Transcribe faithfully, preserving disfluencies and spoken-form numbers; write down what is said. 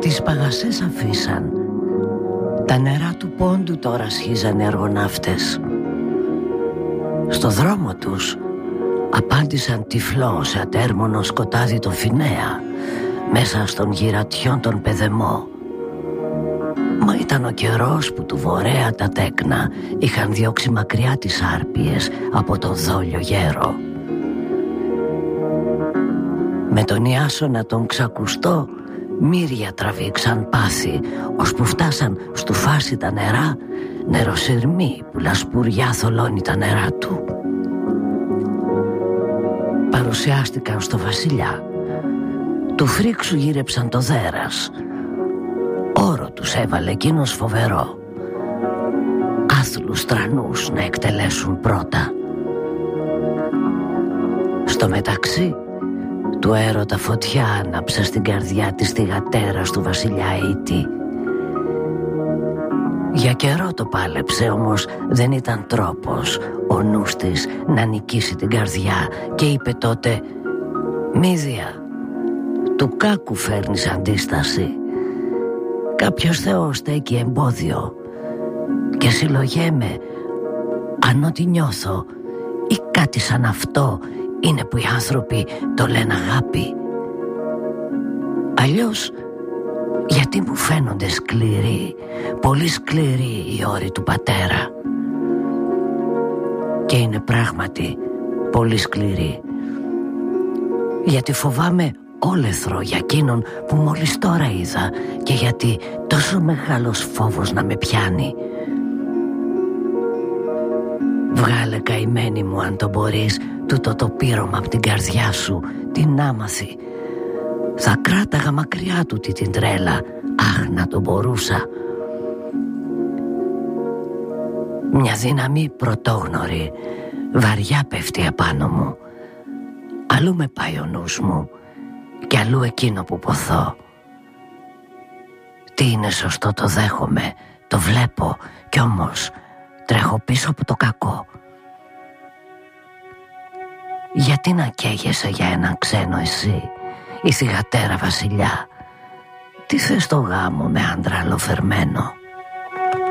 Τις παγασές αφήσαν. Τα νερά του πόντου τώρα σχίζανε αργοναύτες. Στο δρόμο τους απάντησαν τυφλό σε ατέρμονο σκοτάδι το Φινέα, μέσα στον γυρατιόν τον πεδεμό. Μα ήταν ο καιρός που του βορέα τα τέκνα είχαν διώξει μακριά τις άρπιες από τον δόλιο γέρο. Με τον Ιάσονα τον ξακουστό μύρια τραβήξαν πάθη, ώσπου φτάσαν στου φάση τα νερά, νεροσυρμοί που λασπουριά θολώνει τα νερά του. Παρουσιάστηκαν στο βασιλιά. Του φρίξου γύρεψαν το δέρας. Όρο τους έβαλε εκείνος φοβερό, άθλους τρανούς να εκτελέσουν πρώτα. Στο μεταξύ του έρωτα φωτιά άναψε στην καρδιά της θυγατέρας του βασιλιά Αίτη. Για καιρό το πάλεψε, όμως δεν ήταν τρόπος ο νους της να νικήσει την καρδιά και είπε τότε: «Μύδια, του κάκου φέρνεις αντίσταση. Κάποιος θεός στέκει εμπόδιο και συλλογέμαι αν ό,τι νιώθω ή κάτι σαν αυτό είναι που οι άνθρωποι το λένε αγάπη. Αλλιώς γιατί μου φαίνονται σκληροί, πολύ σκληροί οι όροι του πατέρα. Και είναι πράγματι πολύ σκληροί, γιατί φοβάμαι όλεθρο για εκείνον που μόλις τώρα είδα και γιατί τόσο μεγάλος φόβος να με πιάνει. Βγάλε, καημένη μου, αν το μπορείς, τούτο το πείρωμα απ' την καρδιά σου, την άμαθη. Θα κράταγα μακριά του τη την τρέλα, αχ να το μπορούσα. Μια δύναμη πρωτόγνωρη βαριά πέφτει απάνω μου. Αλλού με πάει ο νους μου και αλλού εκείνο που ποθώ. Τι είναι σωστό το δέχομαι, το βλέπω, κι όμως τρέχω πίσω από το κακό. Γιατί να καίγεσαι για έναν ξένο εσύ, η θυγατέρα βασιλιά? Τι θες το γάμο με άντρα αλλοφερμένο?